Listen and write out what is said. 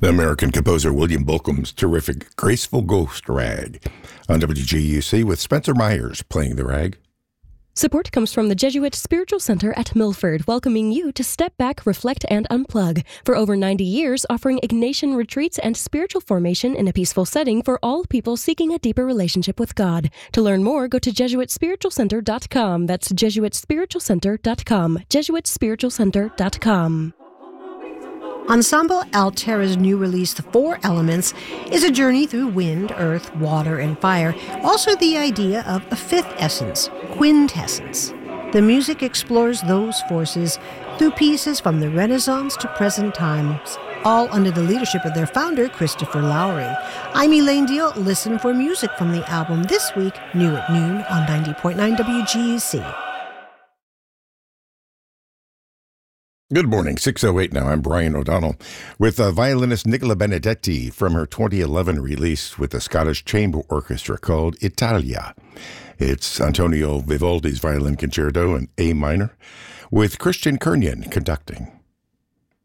The American composer William Bolcom's terrific Graceful Ghost Rag on WGUC with Spencer Myers playing the rag. Support comes from the Jesuit Spiritual Center at Milford, welcoming you to step back, reflect, and unplug. For over 90 years, offering Ignatian retreats and spiritual formation in a peaceful setting for all people seeking a deeper relationship with God. To learn more, go to JesuitSpiritualCenter.com. That's JesuitSpiritualCenter.com. JesuitSpiritualCenter.com. Ensemble Altera's new release, The Four Elements, is a journey through wind, earth, water, and fire. Also the idea of a fifth essence, quintessence. The music explores those forces through pieces from the Renaissance to present times, all under the leadership of their founder, Christopher Lowry. I'm Elaine Deal. Listen for music from the album this week, new at noon on 90.9 WGUC. Good morning, 6:08 now. I'm Brian O'Donnell with violinist Nicola Benedetti from her 2011 release with the Scottish Chamber Orchestra called Italia. It's Antonio Vivaldi's violin concerto in A minor with Christian Kernion conducting.